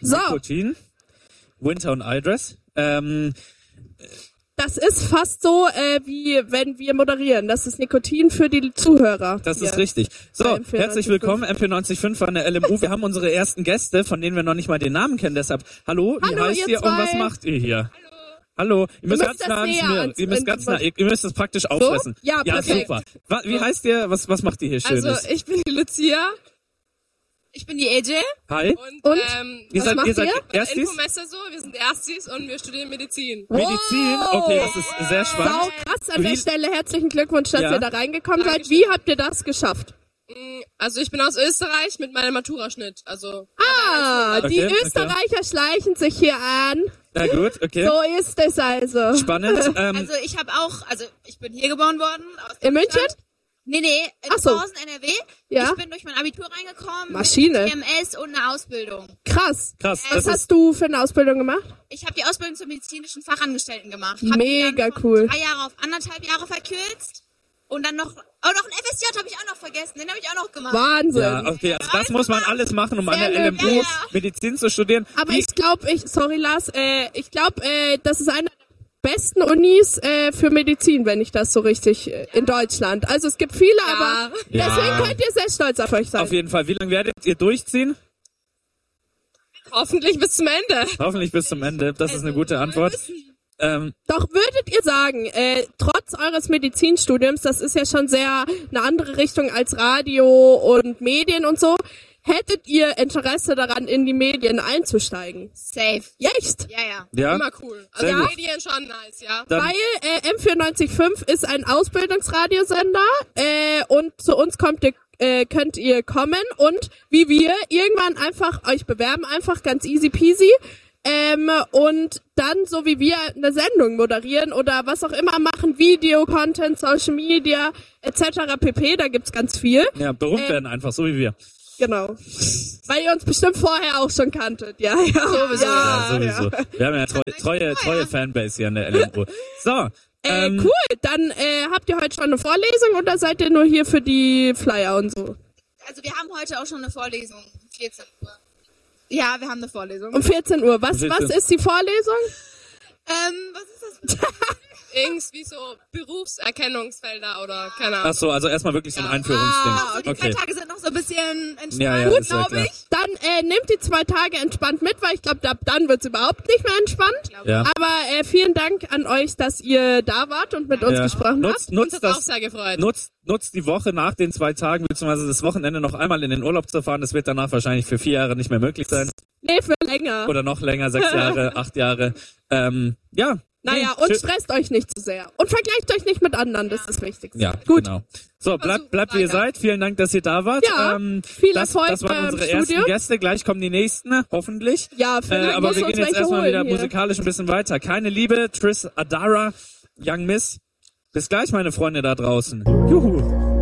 So. Nikotin, Winter und Idris. Das ist fast so, wie wenn wir moderieren. Das ist Nikotin für die Zuhörer. Das ist richtig. So, MP95. herzlich willkommen, MP95 von der LMU. Wir haben unsere ersten Gäste, von denen wir noch nicht mal den Namen kennen. Deshalb, hallo, wie Hallo, heißt ihr ihr und zwei. was macht ihr hier? Hallo, ihr müsst ganz das nah ans näher Mikro. ans- Ihr müsst ganz nah, ihr müsst es praktisch auffressen. Ja, perfekt. Super. Wie heißt ihr? Was macht ihr hier Schönes? Also, ich bin die Lucia. Ich bin die AJ. Hi. Und? Ihr was macht seid ihr? Erstis? Infomesser so, wir sind Erstis und wir studieren Medizin. Medizin? Okay, das ist sehr spannend. Sau krass, an der Stelle herzlichen Glückwunsch, dass Ja. ihr da reingekommen seid. Wie habt ihr das geschafft? Also ich bin aus Österreich mit meinem Maturaschnitt. Also Die Okay, Österreicher schleichen sich hier an. Na gut, okay. So ist es also. Spannend. Also ich bin hier geboren worden. In München? Nee, in Ach so. Bauhausen, NRW. Ja. Ich bin durch mein Abitur reingekommen. Maschine. Mit TMS und eine Ausbildung. Krass. Krass. Was Das ist, hast du für eine Ausbildung gemacht? Ich habe die Ausbildung zum medizinischen Fachangestellten gemacht. Hab die Mega dann von cool. 3 Jahre auf 1,5 Jahre verkürzt. Und dann noch ein FSJ habe ich auch noch vergessen. Den habe ich auch noch gemacht. Wahnsinn. ja, okay, also das muss man alles machen, um an der Sehr LMU löblich. Medizin zu studieren. Aber ich glaube, sorry Lars, ich glaube, das ist eine der besten Unis für Medizin, wenn ich das so richtig in Deutschland. Also es gibt viele, aber Ja. deswegen könnt ihr sehr stolz auf euch sein. Auf jeden Fall. Wie lange werdet ihr durchziehen? hoffentlich bis zum Ende. Hoffentlich bis zum Ende. Das ist eine gute Antwort. Doch würdet ihr sagen, trotz eures Medizinstudiums, das ist ja schon sehr eine andere Richtung als Radio und Medien und so, hättet ihr Interesse daran, in die Medien einzusteigen? Safe. Echt? Ja. Ja. Immer cool. Also Sehr gut. Medien schon nice, ja. Dann, Weil M945 ist ein Ausbildungsradiosender und zu uns könnt ihr kommen und wie wir irgendwann einfach euch bewerben, einfach ganz easy peasy. Und dann, so wie wir eine Sendung moderieren oder was auch immer machen, Video, Content, Social Media, etc. pp, da gibt's ganz viel. ja, berühmt werden einfach, so wie wir. Genau. Weil ihr uns bestimmt vorher auch schon kanntet. Ja. Sowieso. Ja, sowieso. Wir haben ja treue Fanbase hier an der LMU. So. Cool, dann habt ihr heute schon eine Vorlesung oder seid ihr nur hier für die Flyer und so? Also wir haben heute auch schon eine Vorlesung. 14 Uhr. Ja, wir haben eine Vorlesung. Um 14 Uhr. Was ist die Vorlesung? Was ist das? Irgendwie so Berufserkennungsfelder oder keine Ahnung. Ach so, also erstmal wirklich so ein Einführungsding. Also die 2 Okay. Tage sind noch so ein bisschen entspannt, Ja, ist ja glaube klar. ich. Dann nehmt die 2 Tage entspannt mit, weil ich glaube, ab dann wird's überhaupt nicht mehr entspannt. Ja. Aber vielen Dank an euch, dass ihr da wart und mit uns Ja. gesprochen habt. Uns hat's auch sehr gefreut. Nutzt die Woche nach den 2 Tagen, beziehungsweise das Wochenende noch einmal in den Urlaub zu fahren. Das wird danach wahrscheinlich für 4 Jahre nicht mehr möglich sein. Nee, für länger. Oder noch länger, 6 Jahre, 8 Jahre. Ja. Naja, und stresst euch nicht zu sehr. Und vergleicht euch nicht mit anderen, das ist das Wichtigste. Ja, Gut. genau. So, bleibt wie ihr seid. Vielen Dank, dass ihr da wart. Ja, viel Erfolg das waren beim unsere ersten Studium. Gäste. Gleich kommen die nächsten, hoffentlich. Ja, vielleicht aber muss wir uns gehen jetzt welche erstmal holen wieder hier. musikalisch ein bisschen weiter. Keine Liebe, Tris Adara, Young Miss. Bis gleich, meine Freunde da draußen. Juhu.